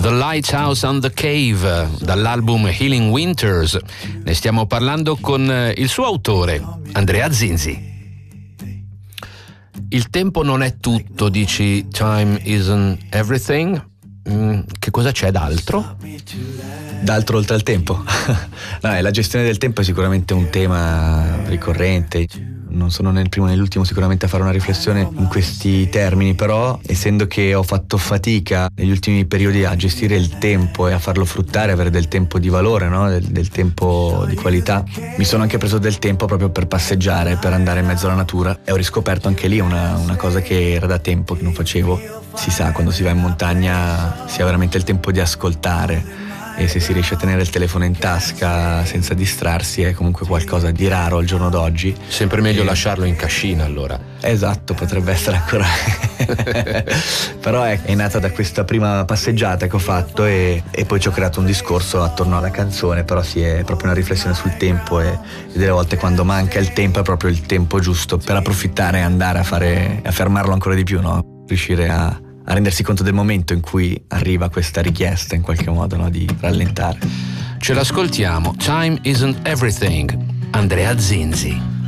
The Lighthouse and the Cave, dall'album Healing Winters. Ne stiamo parlando con il suo autore, Andrea Zinzi. Il tempo non è tutto, dici time isn't everything. Che cosa c'è d'altro? D'altro oltre al tempo? No, la gestione del tempo è sicuramente un tema ricorrente. Non sono né il primo né l'ultimo sicuramente a fare una riflessione in questi termini, però essendo che ho fatto fatica negli ultimi periodi a gestire il tempo e a farlo fruttare, avere del tempo di valore, no? del tempo di qualità, mi sono anche preso del tempo proprio per passeggiare, per andare in mezzo alla natura, e ho riscoperto anche lì una cosa che era da tempo che non facevo. Si sa, quando si va in montagna si ha veramente il tempo di ascoltare, e se si riesce a tenere il telefono in tasca senza distrarsi è comunque qualcosa di raro al giorno d'oggi. Sempre meglio lasciarlo in cascina, allora. Esatto, potrebbe essere ancora però è nata da questa prima passeggiata che ho fatto, e poi ci ho creato un discorso attorno alla canzone. Però sì, è proprio una riflessione sul tempo, e delle volte quando manca il tempo è proprio il tempo giusto per approfittare e andare a fermarlo ancora di più, no? Riuscire a rendersi conto del momento in cui arriva questa richiesta, in qualche modo, no? Di rallentare. Ce l'ascoltiamo. Time isn't everything. Andrea Zinzi.